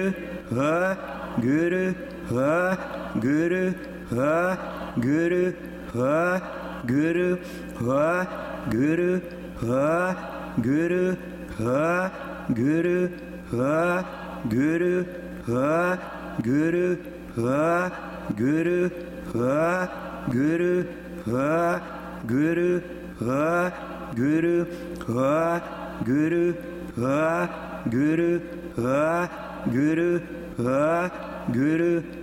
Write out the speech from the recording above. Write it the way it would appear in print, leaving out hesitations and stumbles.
ha guru ha guru ha guru ha guru ha guru ha guru ha guru ha guru ha guru ha guru ha guru ha guru ha guru ha guru ha guru ha guru ha guru